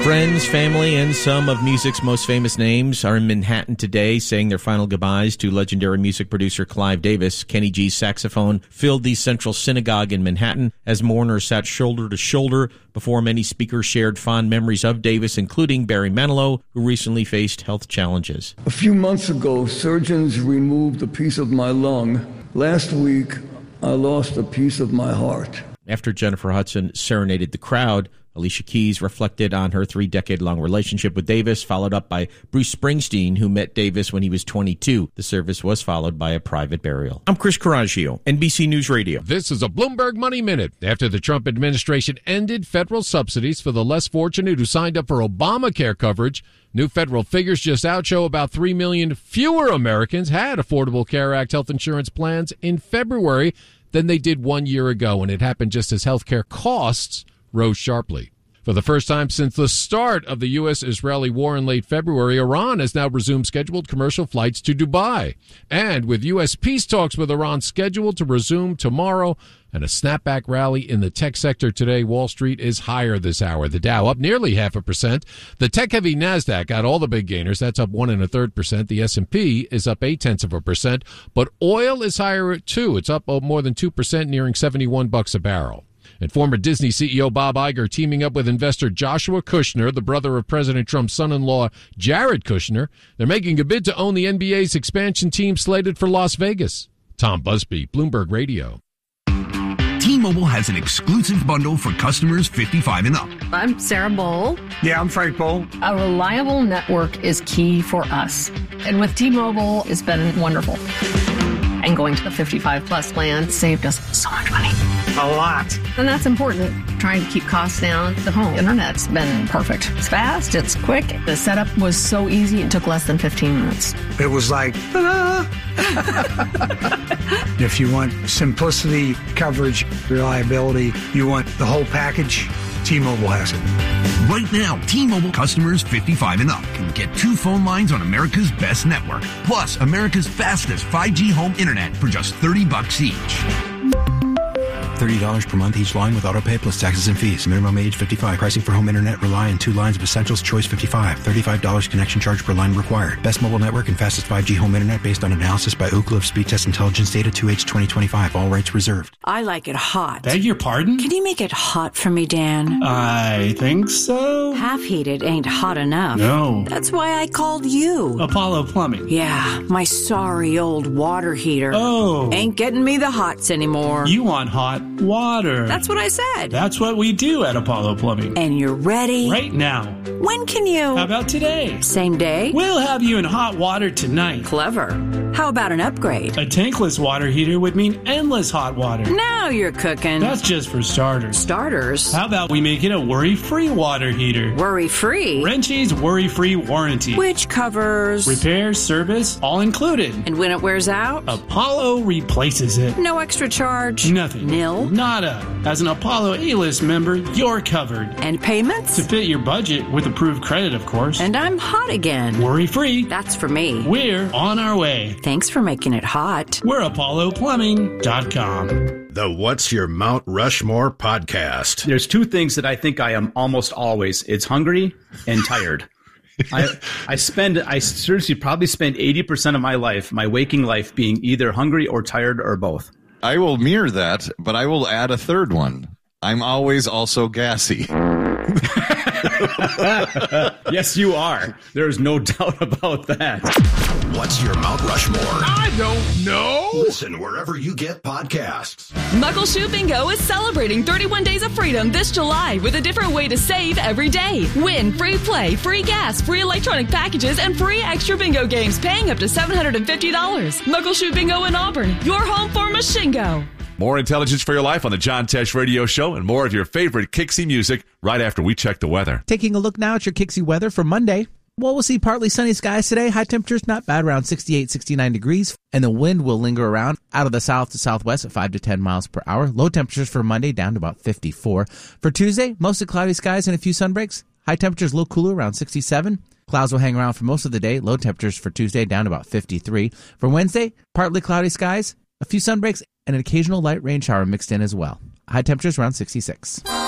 Friends, family, and some of music's most famous names are in Manhattan today, saying their final goodbyes to legendary music producer Clive Davis. Kenny G's saxophone filled the Central Synagogue in Manhattan as mourners sat shoulder to shoulder before many speakers shared fond memories of Davis, including Barry Manilow, who recently faced health challenges. A few months ago, surgeons removed a piece of my lung. Last week, I lost a piece of my heart. After Jennifer Hudson serenaded the crowd, Alicia Keys reflected on her 3-decade-long relationship with Davis, followed up by Bruce Springsteen, who met Davis when he was 22. The service was followed by a private burial. I'm Chris Coraggio, NBC News Radio. This is a Bloomberg Money Minute. After the Trump administration ended federal subsidies for the less fortunate who signed up for Obamacare coverage, new federal figures just out show about 3 million fewer Americans had Affordable Care Act health insurance plans in February than they did 1 year ago, and it happened just as healthcare costs rose sharply. For the first time since the start of the U.S.-Israeli war in late February, Iran has now resumed scheduled commercial flights to Dubai. And with U.S. peace talks with Iran scheduled to resume tomorrow and a snapback rally in the tech sector today, Wall Street is higher this hour. The Dow up nearly 0.5%. The tech-heavy NASDAQ got all the big gainers. That's up 1 1/3%. The S&P is up 0.8%. But oil is higher too. It's up more than 2%, nearing $71 a barrel. And former Disney CEO Bob Iger teaming up with investor Joshua Kushner, the brother of President Trump's son-in-law Jared Kushner. They're making a bid to own the NBA's expansion team slated for Las Vegas. Tom Busby, Bloomberg Radio. T-Mobile has an exclusive bundle for customers 55 and up. I'm Sarah Bowl. Yeah, I'm Frank Bowl. A reliable network is key for us. And with T-Mobile, it's been wonderful. And going to the 55-plus plan saved us so much money. A lot. And that's important. Trying to keep costs down. The home internet's been perfect. It's fast. It's quick. The setup was so easy. It took less than 15 minutes. It was like, ta-da! If you want simplicity, coverage, reliability, you want the whole package, T-Mobile has it. Right now, T-Mobile customers 55 and up can get 2 phone lines on America's best network, plus America's fastest 5G home internet for just $30 each. $30 per month each line with autopay plus taxes and fees. Minimum age 55. Pricing for home internet rely on 2 lines of Essentials Choice 55. $35 connection charge per line required. Best mobile network and fastest 5G home internet based on analysis by Ookla of Speed Test Intelligence data 2H 2025. All rights reserved. I like it hot. Beg your pardon? Can you make it hot for me, Dan? I think so. Half heated ain't hot enough. No. That's why I called you. Apollo Plumbing. Yeah, my sorry old water heater. Oh. Ain't getting me the hots anymore. You want hot water. That's what I said. That's what we do at Apollo Plumbing. And you're ready? Right now. When can you? How about today? Same day? We'll have you in hot water tonight. Clever. How about an upgrade? A tankless water heater would mean endless hot water. Now you're cooking. That's just for starters. Starters? How about we make it a worry-free water heater? Worry-free? Wrenchie's worry-free warranty. Which covers? Repair, service, all included. And when it wears out? Apollo replaces it. No extra charge? Nothing. Nil? Nada. As an Apollo A-List member, you're covered. And payments? To fit your budget with approved credit, of course. And I'm hot again. Worry-free. That's for me. We're on our way. Thanks for making it hot. We're ApolloPlumbing.com. The What's Your Mount Rushmore podcast. There's 2 things that I think I am almost always. It's hungry and tired. I seriously probably spend 80% of my life, my waking life, being either hungry or tired or both. I will mirror that, but I will add a third one. I'm always also gassy. Yes, you are. There's no doubt about that. What's your Mount Rushmore? I don't know. Listen wherever you get podcasts. Muckleshoot Bingo is celebrating 31 days of freedom this July with a different way to save every day. Win free play, free gas, free electronic packages, and free extra bingo games paying up to $750. Muckleshoot Bingo in Auburn, your home for Machingo. More intelligence for your life on the John Tesh Radio Show and more of your favorite Kixie music right after we check the weather. Taking a look now at your Kixie weather for Monday. Well, we'll see partly sunny skies today. High temperatures not bad, around 68, 69 degrees. And the wind will linger around out of the south to southwest at 5 to 10 miles per hour. Low temperatures for Monday down to about 54. For Tuesday, mostly cloudy skies and a few sunbreaks. High temperatures a little cooler, around 67. Clouds will hang around for most of the day. Low temperatures for Tuesday down to about 53. For Wednesday, partly cloudy skies, a few sunbreaks, and an occasional light rain shower mixed in as well. High temperatures around 66.